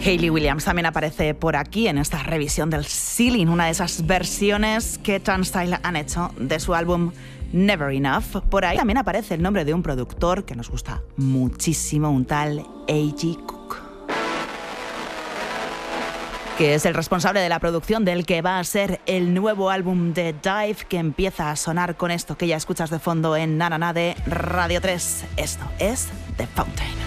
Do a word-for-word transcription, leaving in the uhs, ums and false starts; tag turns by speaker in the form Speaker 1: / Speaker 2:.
Speaker 1: Hayley Williams también aparece por aquí en esta revisión del Ceiling, una de esas versiones que Turnstile han hecho de su álbum Never Enough. Por ahí también aparece el nombre de un productor que nos gusta muchísimo, un tal A G Cook, que es el responsable de la producción del que va a ser el nuevo álbum de Dive, que empieza a sonar con esto que ya escuchas de fondo en Na Na Na de Radio tres. Esto es The Fountain.